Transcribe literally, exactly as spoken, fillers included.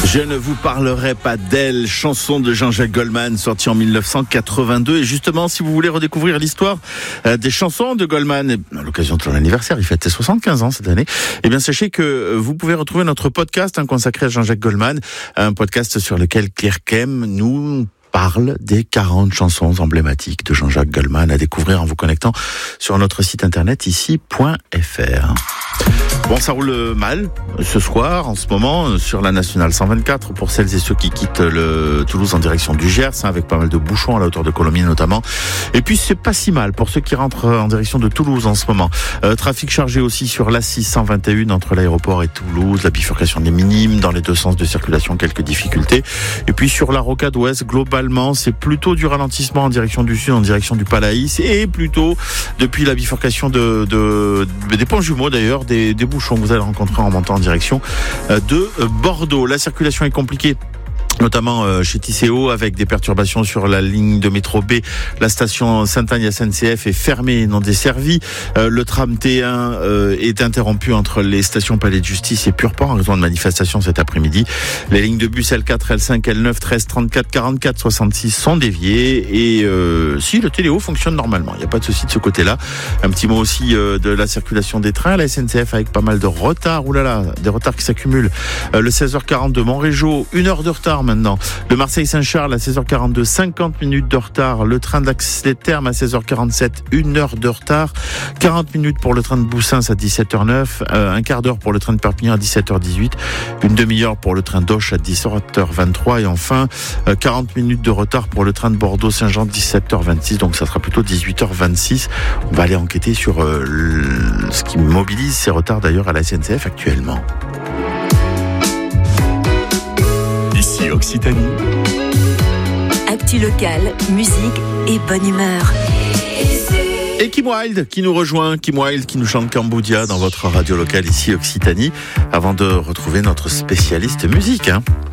Je ne vous parlerai pas d'elle, chanson de Jean-Jacques Goldman, sortie en dix-neuf cent quatre-vingt-deux. Et justement, si vous voulez redécouvrir l'histoire euh, des chansons de Goldman, et, à l'occasion de son anniversaire, il fêtait soixante-quinze ans cette année, eh bien sachez que vous pouvez retrouver notre podcast hein, consacré à Jean-Jacques Goldman, un podcast sur lequel Claire Kem nous parle des quarante chansons emblématiques de Jean-Jacques Goldman à découvrir en vous connectant sur notre site internet ici point f r. Bon, ça roule mal ce soir, en ce moment, sur la Nationale cent vingt-quatre, pour celles et ceux qui quittent le Toulouse en direction du Gers, hein, avec pas mal de bouchons à la hauteur de Colomiers notamment. Et puis, c'est pas si mal pour ceux qui rentrent en direction de Toulouse en ce moment. Euh, trafic chargé aussi sur l'A six cent vingt et un entre l'aéroport et Toulouse, la bifurcation des Minimes, dans les deux sens de circulation, quelques difficultés. Et puis, sur la rocade ouest, globalement, c'est plutôt du ralentissement en direction du sud, en direction du Palaïs, et plutôt, depuis la bifurcation de, de, des ponts jumeaux d'ailleurs, des, des bouchons que vous allez rencontrer en montant en direction de Bordeaux. La circulation est compliquée, notamment chez Tisséo, avec des perturbations sur la ligne de métro B. La station Sainte-Agne-S N C F est fermée et non desservie. Euh, le tram T un euh, est interrompu entre les stations Palais de Justice et Purpan en raison de manifestations cet après-midi. Les lignes de bus L quatre, L cinq, L neuf, treize, trente-quatre, quarante-quatre, soixante-six sont déviées. Et euh, si le Téléo fonctionne normalement, il n'y a pas de souci de ce côté-là. Un petit mot aussi euh, de la circulation des trains. La S N C F avec pas mal de retard. Ouh là là, des retards qui s'accumulent. Euh, le seize heures quarante de Montrégeau, une heure de retard maintenant. Le Marseille-Saint-Charles à seize heures quarante-deux, cinquante minutes de retard. Le train d'Ax-les-Thermes à seize heures quarante-sept, une heure de retard. quarante minutes pour le train de Boussins à dix-sept heures neuf. Euh, un quart d'heure pour le train de Perpignan à dix-sept heures dix-huit. Une demi-heure pour le train d'Auch à dix-sept heures vingt-trois. Et enfin, euh, quarante minutes de retard pour le train de Bordeaux-Saint-Jean, dix-sept heures vingt-six. Donc ça sera plutôt dix-huit heures vingt-six. On va aller enquêter sur euh, le... ce qui mobilise ces retards d'ailleurs à la S N C F actuellement. Ici Occitanie. Actu locale, musique et bonne humeur. Et Kim Wilde qui nous rejoint, Kim Wilde qui nous chante Cambodia dans votre radio locale ici Occitanie, avant de retrouver notre spécialiste musique. Hein.